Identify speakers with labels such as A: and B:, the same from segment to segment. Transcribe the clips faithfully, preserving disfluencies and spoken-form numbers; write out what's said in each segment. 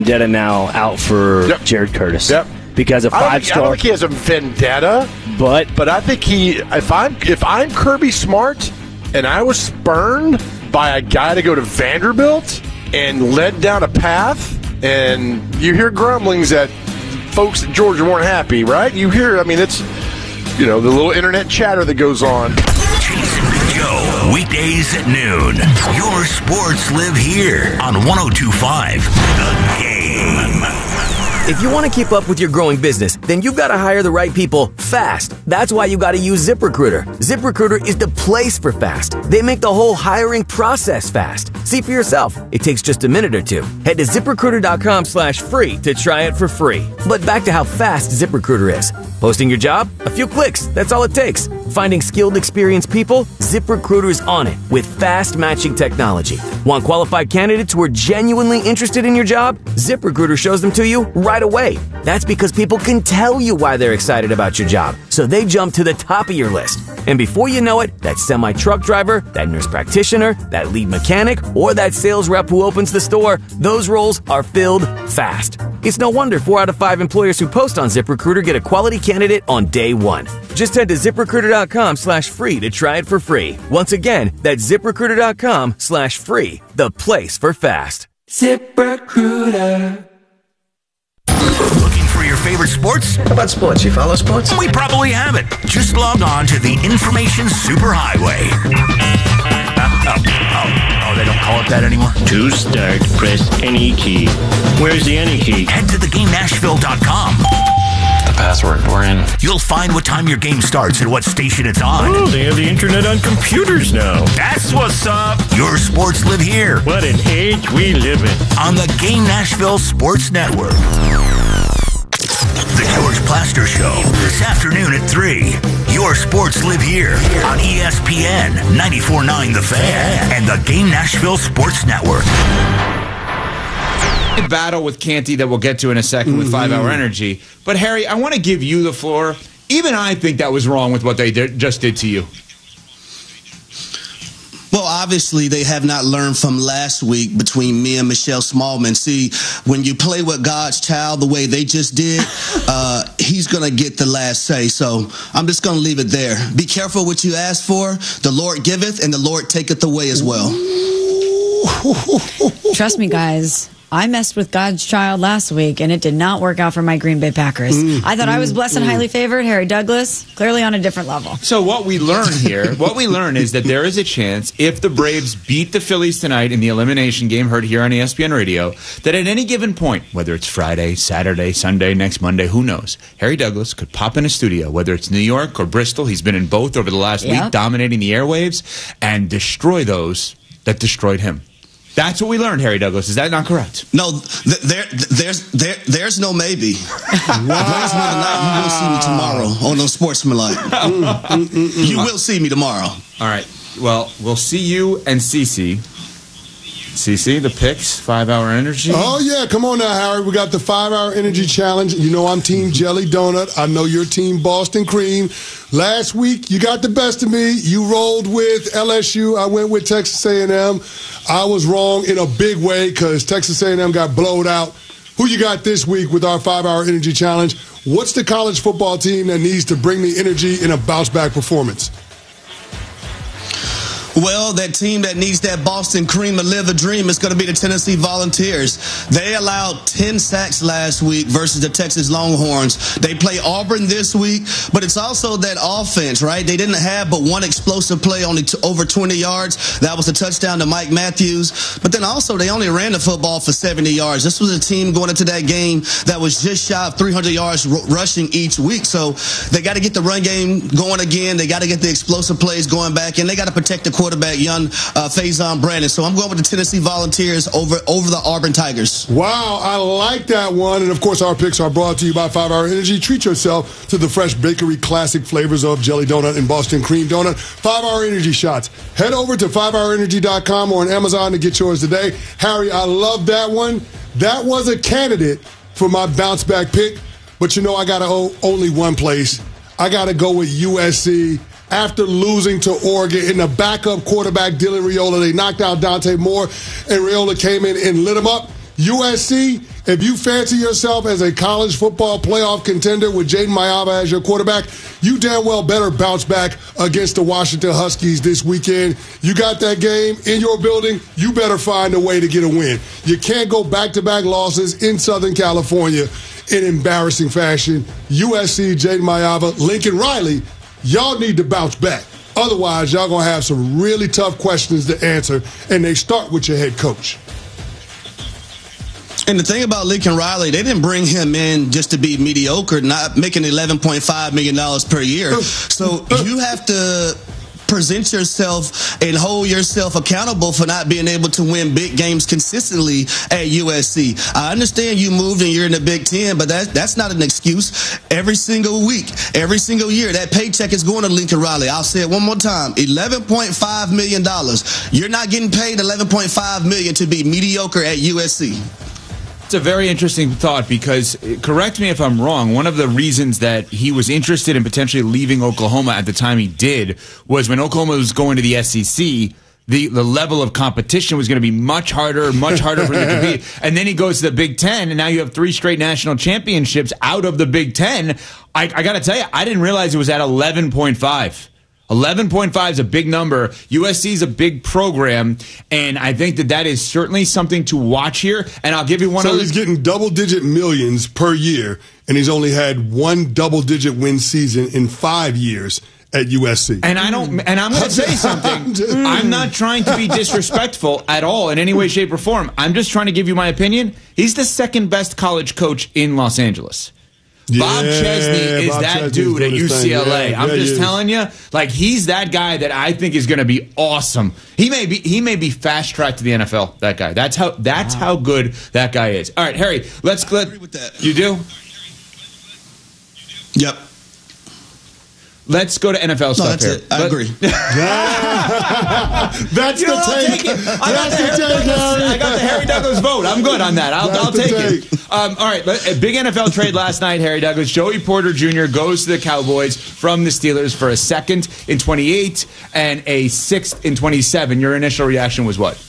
A: vendetta now out for
B: Yep.
A: Jared Curtis.
B: Yep.
A: Because a
B: I don't,
A: five
B: think, I don't
A: star,
B: think he has a vendetta,
A: but
B: but I think he. If I'm if I'm Kirby Smart and I was spurned by a guy to go to Vanderbilt and led down a path, and you hear grumblings that folks at Georgia weren't happy, right? You hear, I mean, it's you know the little internet chatter that goes on.
C: Jason and Joe, weekdays at noon. Your sports live here on one oh two point five The Game.
D: If you want to keep up with your growing business, then you've got to hire the right people fast. That's why you got to use ZipRecruiter. ZipRecruiter is the place for fast. They make the whole hiring process fast. See for yourself. It takes just a minute or two. Head to ZipRecruiter.com slash free to try it for free. But back to how fast ZipRecruiter is. Posting your job? A few clicks. That's all it takes. Finding skilled, experienced people? ZipRecruiter is on it with fast matching technology. Want qualified candidates who are genuinely interested in your job? ZipRecruiter shows them to you right away. That's because people can tell you why they're excited about your job, so they jump to the top of your list. And before you know it, that semi-truck driver, that nurse practitioner, that lead mechanic, or that sales rep who opens the store, those roles are filled fast. It's no wonder four out of five employers who post on ZipRecruiter get a quality candidate on day one. Just head to ZipRecruiter.com slash free to try it for free. Once again, that's ZipRecruiter.com slash free, the place for fast. ZipRecruiter.
C: Looking for your favorite sports?
E: How about sports? You follow sports?
C: We probably have it. Just log on to the Information Superhighway. Oh, oh, oh, they don't call it that anymore?
F: To start, press any key. Where's the any key?
C: Head to the game nashville dot com.
G: The password, we're in.
C: You'll find what time your game starts and what station it's on.
F: Oh, they have the internet on computers now.
C: That's what's up. Your sports live here.
F: What an age we live in.
C: On the Game Nashville Sports Network. The George Plaster Show, this afternoon at three. Your sports live here on E S P N ninety-four point nine The Fan and the Game Nashville Sports Network.
H: Battle with Canty that we'll get to in a second with five hour Energy. But, Harry, I want to give you the floor. Even I think that was wrong with what they did, just did to you.
I: Well, obviously, they have not learned from last week between me and Michelle Smallman. See, when you play with God's child the way they just did, uh, he's going to get the last say. So I'm just going to leave it there. Be careful what you ask for. The Lord giveth, and the Lord taketh away as well.
J: Trust me, guys. I messed with God's child last week, and it did not work out for my Green Bay Packers. Mm, I thought mm, I was blessed mm. and highly favored. Harry Douglas, clearly on a different level.
H: So what we learn here, what we learn is that there is a chance, if the Braves beat the Phillies tonight in the elimination game heard here on E S P N Radio, that at any given point, whether it's Friday, Saturday, Sunday, next Monday, who knows, Harry Douglas could pop in a studio, whether it's New York or Bristol, he's been in both over the last yep. week, dominating the airwaves, and destroy those that destroyed him. That's what we learned, Harry Douglas. Is that not correct?
I: No, th- there, there's, there, there's no maybe. Wow. There's no tonight. You will see me tomorrow on no Sportsmanlike. mm, mm, mm, mm. You will see me tomorrow.
H: All right. Well, we'll see you and Cece. Cece, the picks, five-hour energy.
K: Oh, yeah. Come on now, Harry. We got the five-hour energy challenge. You know I'm Team Jelly Donut. I know you're Team Boston Cream. Last week, you got the best of me. You rolled with L S U. I went with Texas A and M. I was wrong in a big way because Texas A and M got blowed out. Who you got this week with our five-hour energy challenge? What's the college football team that needs to bring the energy in a bounce-back performance?
I: Well, that team that needs that Boston cream to live a dream is going to be the Tennessee Volunteers. They allowed ten sacks last week versus the Texas Longhorns. They play Auburn this week, but it's also that offense, right? They didn't have but one explosive play, only t- over twenty yards. That was a touchdown to Mike Matthews. But then also they only ran the football for seventy yards. This was a team going into that game that was just shy of three hundred yards r- rushing each week. So they got to get the run game going again. They got to get the explosive plays going back, and they got to protect the quarterback, young uh, Faison Brandon. So I'm going with the Tennessee Volunteers over over the Auburn Tigers.
K: Wow, I like that one. And, of course, our picks are brought to you by five hour Energy. Treat yourself to the fresh bakery classic flavors of Jelly Donut and Boston Cream Donut. five hour Energy shots. Head over to five hour energy dot com or on Amazon to get yours today. Harry, I love that one. That was a candidate for my bounce-back pick. But, you know, I got to owe only one place. I got to go with U S C. After losing to Oregon in the backup quarterback, Dylan Raiola, they knocked out Dante Moore, and Raiola came in and lit him up. U S C, if you fancy yourself as a college football playoff contender with Jayden Maiava as your quarterback, you damn well better bounce back against the Washington Huskies this weekend. You got that game in your building, you better find a way to get a win. You can't go back-to-back losses in Southern California in embarrassing fashion. U S C, Jayden Maiava, Lincoln Riley, y'all need to bounce back. Otherwise, y'all going to have some really tough questions to answer, and they start with your head coach.
I: And the thing about Lincoln Riley, they didn't bring him in just to be mediocre, not making eleven point five million dollars per year. So you have to present yourself and hold yourself accountable for not being able to win big games consistently at U S C. I understand you moved and you're in the Big Ten, but that, that's not an excuse. Every single week, every single year, that paycheck is going to Lincoln Riley. I'll say it one more time, eleven point five million dollars. You're not getting paid eleven point five million dollars to be mediocre at U S C.
H: It's a very interesting thought because, correct me if I'm wrong, one of the reasons that he was interested in potentially leaving Oklahoma at the time he did was when Oklahoma was going to the S E C, the, the level of competition was going to be much harder, much harder for them to compete. And then he goes to the Big Ten, and now you have three straight national championships out of the Big Ten. I, I got to tell you, I didn't realize it was at eleven point five. eleven point five is a big number. U S C is a big program, and I think that that is certainly something to watch here. And I'll give you one.
K: So
H: other-
K: he's getting double-digit millions per year, and he's only had one double-digit win season in five years at U S C.
H: And I don't. And I'm going to say something. I'm not trying to be disrespectful at all in any way, shape, or form. I'm just trying to give you my opinion. He's the second best college coach in Los Angeles.
K: Yeah,
H: Bob Chesney is
K: Bob
H: that
K: Chesney's
H: dude at
K: doing
H: U
K: his
H: C L A.
K: thing. Yeah,
H: I'm
K: yeah,
H: just
K: he
H: telling you, like he's that guy that I think is going to be awesome. He may be he may be fast tracked to the N F L. That guy. That's how that's wow. how good that guy is. All right, Harry. Let's let.
I: I agree with that.
H: You do?
I: Yep.
H: Let's go to N F L
I: no,
H: stuff
I: that's
H: here.
I: It. I
H: Let,
I: agree.
K: That's
H: you
K: the
H: know, I'll
K: take.
H: take it. I got,
K: That's
H: the
K: the
H: Harry
K: take,
H: Douglas,
K: Harry.
H: I got the Harry Douglas vote. I'm good on that. I'll,
K: That's
H: I'll
K: the
H: take
K: take.
H: it. Um, all right, a big N F L trade last night, Harry Douglas. Joey Porter Junior goes to the Cowboys from the Steelers for a second in twenty-eight and a sixth in twenty-seven. Your initial reaction was what?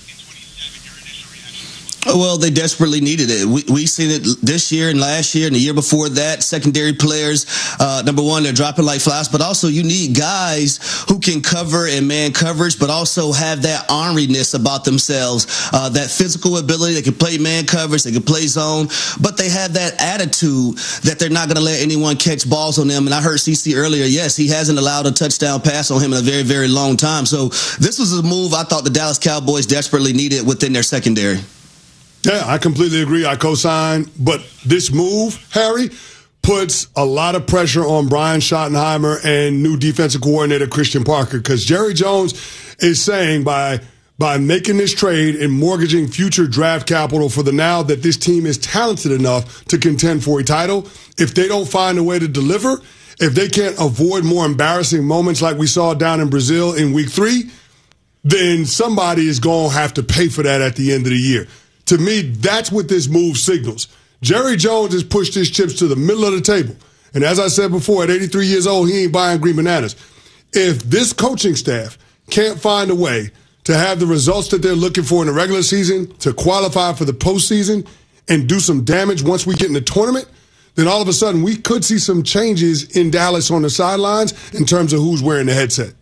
I: Well, they desperately needed it. We we seen it this year and last year and the year before that. Secondary players, uh, number one, they're dropping like flies, but also you need guys who can cover and man coverage, but also have that orneriness about themselves, uh, that physical ability. They can play man coverage, they can play zone, but they have that attitude that they're not going to let anyone catch balls on them. And I heard C C earlier, yes, he hasn't allowed a touchdown pass on him in a very, very long time. So this was a move I thought the Dallas Cowboys desperately needed within their secondary.
K: Yeah, I completely agree. I co-sign. But this move, Harry, puts a lot of pressure on Brian Schottenheimer and new defensive coordinator Christian Parker, because Jerry Jones is saying by by making this trade and mortgaging future draft capital for the now that this team is talented enough to contend for a title, if they don't find a way to deliver, if they can't avoid more embarrassing moments like we saw down in Brazil in week three, then somebody is going to have to pay for that at the end of the year. To me, that's what this move signals. Jerry Jones has pushed his chips to the middle of the table. And as I said before, at eighty-three years old, he ain't buying green bananas. If this coaching staff can't find a way to have the results that they're looking for in the regular season, to qualify for the postseason, and do some damage once we get in the tournament, then all of a sudden we could see some changes in Dallas on the sidelines in terms of who's wearing the headset.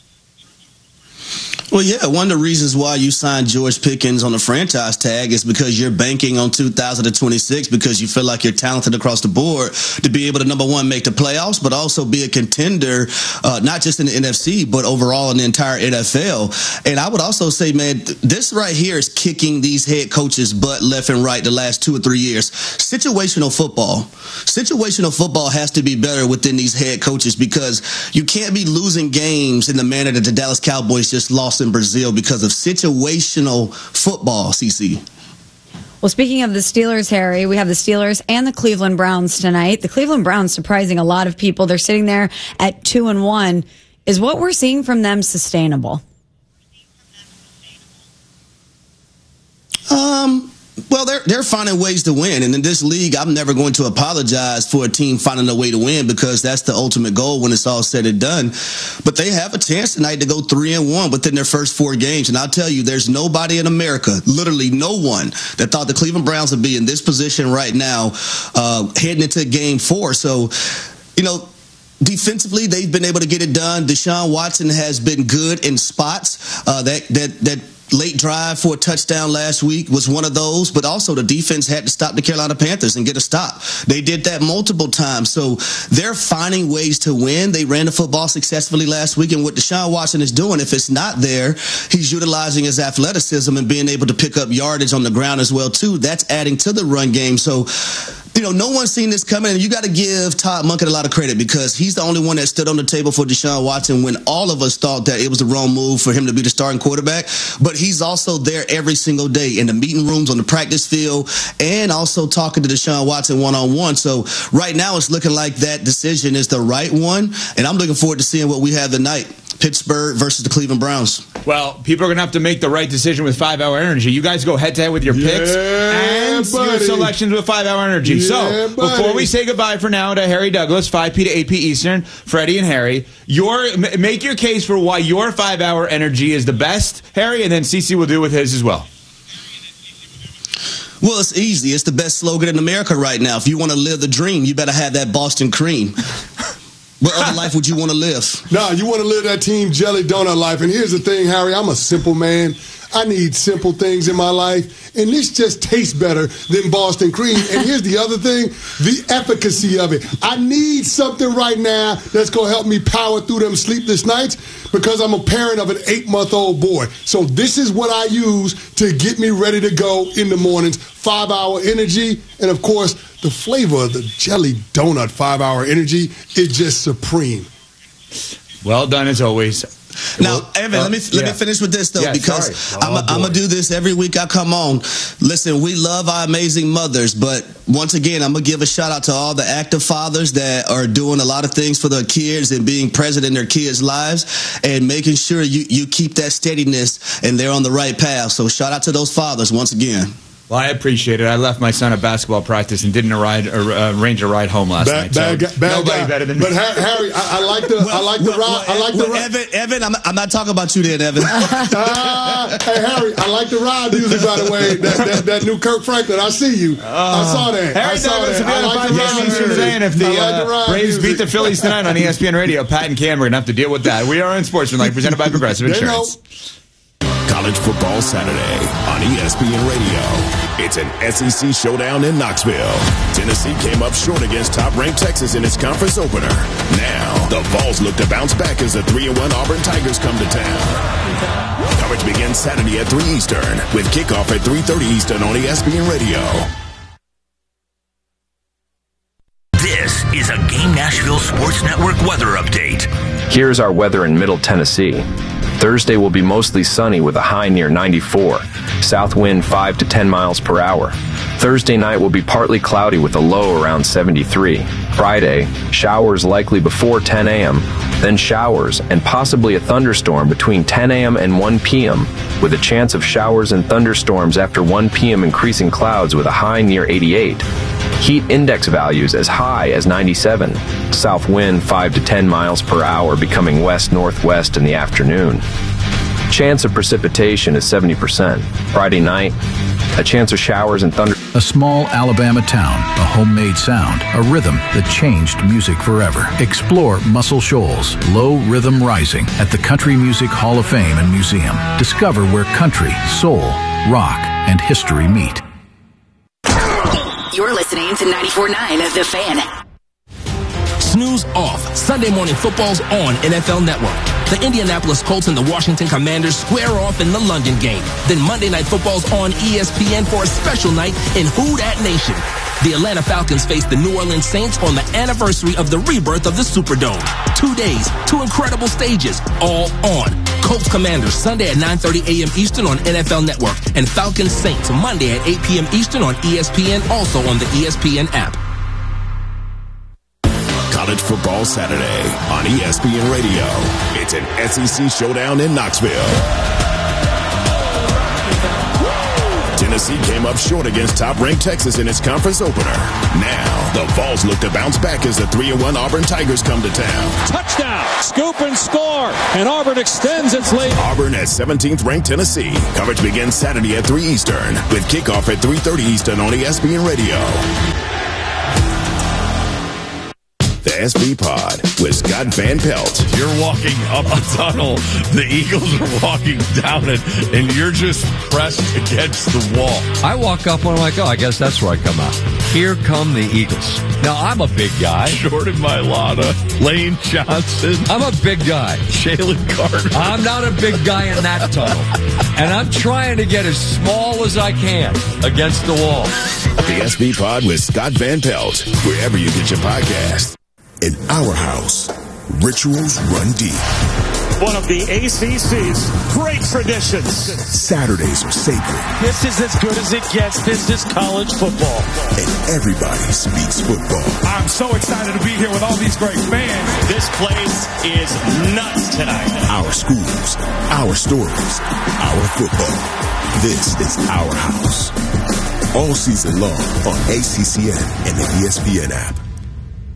I: Well, yeah, one of the reasons why you signed George Pickens on the franchise tag is because you're banking on two thousand twenty-six because you feel like you're talented across the board to be able to, number one, make the playoffs, but also be a contender, uh, not just in the N F C, but overall in the entire N F L. And I would also say, man, this right here is kicking these head coaches' butt left and right the last two or three years. Situational football. Situational football has to be better within these head coaches because you can't be losing games in the manner that the Dallas Cowboys just lost in Brazil because of situational football, C C.
J: Well, speaking of the Steelers, Harry, we have the Steelers and the Cleveland Browns tonight. The Cleveland Browns surprising a lot of people. They're sitting there at two and one. Is what we're seeing from them sustainable?
I: Um, Well, they're they're finding ways to win, and in this league, I'm never going to apologize for a team finding a way to win because that's the ultimate goal when it's all said and done. But they have a chance tonight to go three and one within their first four games, and I'll tell you, there's nobody in America, literally no one, that thought the Cleveland Browns would be in this position right now, uh, heading into Game Four. So, you know. Defensively, they've been able to get it done. Deshaun Watson has been good in spots. Uh, that that that late drive for a touchdown last week was one of those, but also the defense had to stop the Carolina Panthers and get a stop. They did that multiple times. So they're finding ways to win. They ran the football successfully last week, and what Deshaun Watson is doing, if it's not there, he's utilizing his athleticism and being able to pick up yardage on the ground as well, too. That's adding to the run game. So, you know, no one's seen this coming, and you got to give Todd Monken a lot of credit because he's the only one that stood on the table for Deshaun Watson when all of us thought that it was the wrong move for him to be the starting quarterback. But he's also there every single day in the meeting rooms, on the practice field, and also talking to Deshaun Watson one-on-one. So right now it's looking like that decision is the right one, and I'm looking forward to seeing what we have tonight. Pittsburgh versus the Cleveland Browns.
H: Well, people are going to have to make the right decision with five hour Energy. You guys go head-to-head with your picks
K: yeah,
H: and
K: buddy.
H: your selections with five hour Energy.
K: Yeah,
H: so,
K: buddy.
H: before we say goodbye for now to Harry Douglas, five p to eight p Eastern, Freddie and Harry, your m- make your case for why your five hour Energy is the best, Harry, and then CeCe will do with his as well.
I: Well, it's easy. It's the best slogan in America right now. If you want to live the dream, you better have that Boston cream. What other life would you want to live?
K: Nah, you want to live that Team Jelly Donut life. And here's the thing, Harry, I'm a simple man. I need simple things in my life, and this just tastes better than Boston cream. And here's the other thing, the efficacy of it. I need something right now that's going to help me power through them sleepless nights because I'm a parent of an eight-month-old boy. So this is what I use to get me ready to go in the mornings. Five hour Energy, and of course, the flavor of the Jelly Donut five hour Energy is just supreme.
H: Well done, as always.
I: Now,
H: well,
I: Evan,
H: uh,
I: let me let
H: yeah.
I: me finish with this though,
H: yeah,
I: because
H: oh,
I: I'm I'm gonna do this every week I come on. Listen, we love our amazing mothers, but once again, I'm gonna give a shout out to all the active fathers that are doing a lot of things for their kids and being present in their kids' lives and making sure you you keep that steadiness and they're on the right path. So shout out to those fathers once again.
H: Well, I appreciate it. I left my son at basketball practice and didn't ride, uh, arrange a ride home last
K: bad,
H: night.
K: Bad,
H: so
K: guy, bad
H: nobody
K: guy.
H: better than
K: but
H: me.
K: But Harry, I, I like the, well, I like the
I: well,
K: ride.
I: Well,
K: I like
I: well,
K: the ride.
I: Evan, Evan, I'm, I'm not talking about you, then, Evan.
K: uh, hey, Harry, I like the ride music, by the way. That, that, that new Kirk Franklin. I see you. Uh, I saw that.
H: Harry
K: I saw
H: Douglas,
K: that. I like the ride music.
H: today, and if the,
K: I like the
H: uh,
K: ride
H: Braves
K: music.
H: beat the Phillies tonight on E S P N Radio, Pat and Cam are going to have to deal with that. We are in Sportsmanlike, presented by Progressive
K: They know.
H: Insurance.
E: College Football Saturday on E S P N Radio. It's an S E C showdown in Knoxville. Tennessee came up short against top-ranked Texas in its conference opener. Now, the Vols look to bounce back as the three and one Auburn Tigers come to town. Coverage begins Saturday at three Eastern with kickoff at three thirty Eastern on E S P N Radio.
C: This is a Game Nashville Sports Network weather update.
L: Here's our weather in Middle Tennessee. Thursday will be mostly sunny with a high near ninety-four. South wind five to ten miles per hour. Thursday night will be partly cloudy with a low around seventy-three. Friday, showers likely before ten a.m., then showers and possibly a thunderstorm between ten a.m. and one p.m., with a chance of showers and thunderstorms after one p.m. increasing clouds with a high near eighty-eight. Heat index values as high as ninety-seven. South wind five to ten miles per hour becoming west-northwest in the afternoon. Chance of precipitation is seventy percent. Friday night, a chance of showers and thunder.
M: A small Alabama town, a homemade sound, a rhythm that changed music forever. Explore Muscle Shoals, Low Rhythm Rising at the Country Music Hall of Fame and Museum. Discover where country, soul, rock, and history meet.
N: You're listening to ninety-four point nine of The Fan.
O: Snooze off. Sunday morning football's on N F L Network. The Indianapolis Colts and the Washington Commanders square off in the London game. Then Monday Night Football's on E S P N for a special night in Who Dat Nation. The Atlanta Falcons face the New Orleans Saints on the anniversary of the rebirth of the Superdome. Two days, two incredible stages, all on. Colts Commanders Sunday at nine thirty a.m. Eastern on N F L Network, and Falcons Saints Monday at eight p.m. Eastern on E S P N, also on the E S P N app.
E: College Football Saturday on E S P N Radio. It's an S E C showdown in Knoxville. Tennessee came up short against top-ranked Texas in its conference opener. Now, the Vols look to bounce back as the three and one Auburn Tigers come to town.
P: Touchdown! Scoop and score! And Auburn extends its lead.
E: Auburn at seventeenth-ranked Tennessee. Coverage begins Saturday at three Eastern, with kickoff at three thirty Eastern on E S P N Radio. The S B Pod with Scott Van Pelt.
Q: You're walking up a tunnel. The Eagles are walking down it, and you're just pressed against the wall.
R: I walk up and I'm like, oh, I guess that's where I come out. Here come the Eagles. Now, I'm a big guy.
Q: Jordan Mailata, Lane Johnson.
R: I'm a big guy.
Q: Jalen Carter.
R: I'm not a big guy in that tunnel. And I'm trying to get as small as I can against the wall.
E: The S B Pod with Scott Van Pelt, wherever you get your podcast.
S: In our house, rituals run deep.
T: One of the A C C's great traditions.
S: Saturdays are sacred.
T: This is as good as it gets. This is college football.
S: And everybody speaks football.
T: I'm so excited to be here with all these great fans. This place is nuts tonight.
S: Our schools, our stories, our football. This is our house. All season long on A C C N and the E S P N app.